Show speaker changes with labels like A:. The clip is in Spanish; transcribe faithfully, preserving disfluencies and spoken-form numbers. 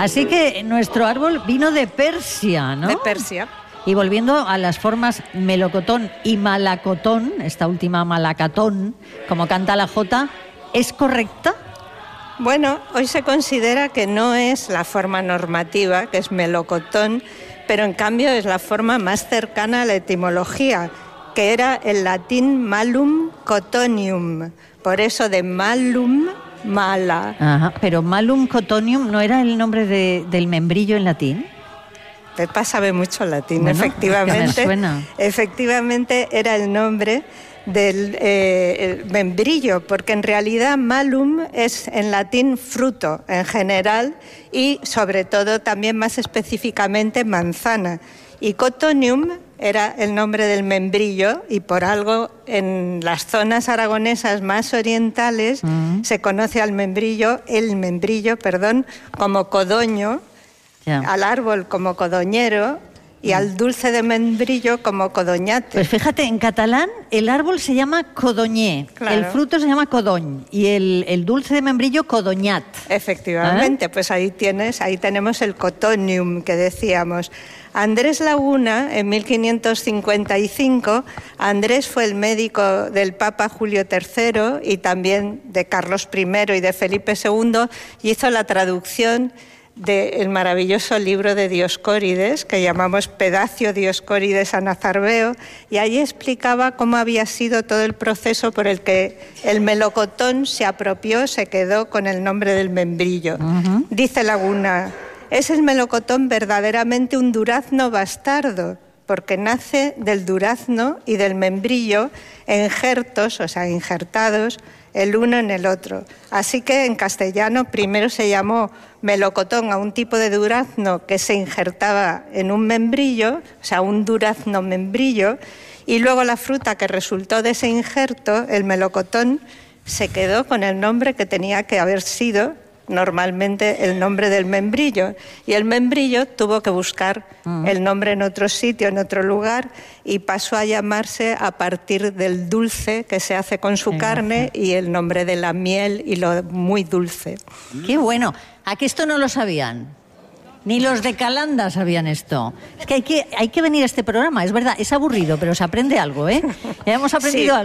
A: Así que nuestro árbol vino de Persia, ¿no?
B: De Persia.
A: Y volviendo a las formas melocotón y malacotón, esta última malacatón, como canta la Jota, ¿es correcta?
B: Bueno, hoy se considera que no es la forma normativa, que es melocotón, pero en cambio es la forma más cercana a la etimología, que era el latín malum cotonium, por eso de malum, mala.
A: Ajá, pero malum cotonium no era el nombre de, del membrillo en latín.
B: Pepa sabe mucho latín,
A: bueno,
B: efectivamente.
A: es que me suena.
B: Efectivamente era el nombre del eh, membrillo, porque en realidad malum es en latín fruto en general y sobre todo también más específicamente manzana. Y cotonium era el nombre del membrillo y por algo en las zonas aragonesas más orientales uh-huh. se conoce al membrillo, el membrillo, perdón, como codoño, yeah. al árbol como codoñero y uh-huh. al dulce de membrillo como codoñate.
A: Pues fíjate, en catalán el árbol se llama codoñé, claro. el fruto se llama codoñ y el, el dulce de membrillo codoñat.
B: Efectivamente, ¿eh? Pues ahí tienes, ahí tenemos el cotonium que decíamos. Andrés Laguna, en mil quinientos cincuenta y cinco, Andrés fue el médico del Papa Julio tercero y también de Carlos primero y de Felipe segundo, y hizo la traducción del maravilloso libro de Dioscórides, que llamamos Pedacio Dioscórides a Nazarbeo, y allí explicaba cómo había sido todo el proceso por el que el melocotón se apropió, se quedó con el nombre del membrillo. Uh-huh. Dice Laguna: es el melocotón verdaderamente un durazno bastardo, porque nace del durazno y del membrillo injertos, o sea, injertados, el uno en el otro. Así que en castellano primero se llamó melocotón a un tipo de durazno que se injertaba en un membrillo, o sea, un durazno membrillo, y luego la fruta que resultó de ese injerto, el melocotón, se quedó con el nombre que tenía que haber sido normalmente el nombre del membrillo, y el membrillo tuvo que buscar uh-huh. el nombre en otro sitio, en otro lugar, y pasó a llamarse a partir del dulce que se hace con su carne y el nombre de la miel y lo muy dulce.
A: ¡Qué bueno! ¿A que esto no lo sabían? Ni los de Calanda sabían esto. Es que hay que, hay que venir a este programa, es verdad, es aburrido, pero se aprende algo, ¿eh? Ya hemos aprendido sí. algo.